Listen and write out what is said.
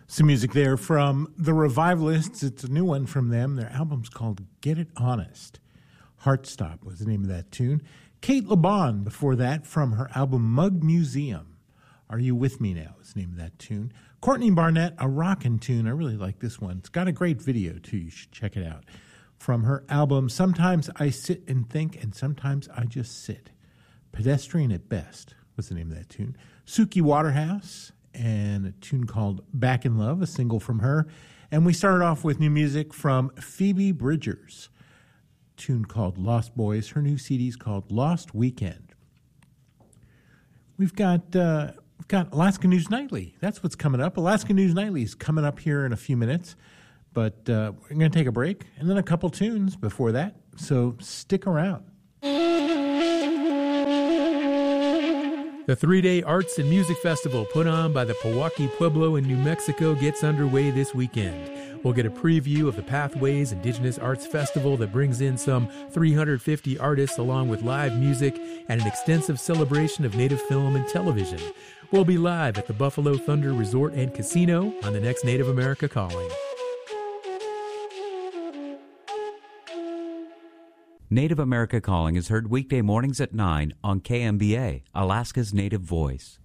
Some music there from The Revivalists. It's a new one from them. Their album's called Get It Honest. Heartstop was the name of that tune. Kate LeBon before that from her album Mug Museum. Are You With Me Now is the name of that tune. Courtney Barnett, a rockin' tune. I really like this one. It's got a great video, too. You should check it out. From her album Sometimes I Sit and Think and Sometimes I Just Sit. Pedestrian at Best was the name of that tune. Suki Waterhouse and a tune called Back in Love, a single from her. And we started off with new music from Phoebe Bridgers, a tune called Lost Boys. Her new CD is called Lost Weekend. We've got Alaska News Nightly. That's what's coming up. Alaska News Nightly is coming up here in a few minutes, but we're going to take a break and then a couple tunes before that, so stick around. The 3-day Arts and Music Festival put on by the Pewaukee Pueblo in New Mexico gets underway this weekend. We'll get a preview of the Pathways Indigenous Arts Festival that brings in some 350 artists along with live music and an extensive celebration of Native film and television. We'll be live at the Buffalo Thunder Resort and Casino on the next Native America Calling. Native America Calling is heard weekday mornings at 9 on KMBA, Alaska's Native Voice.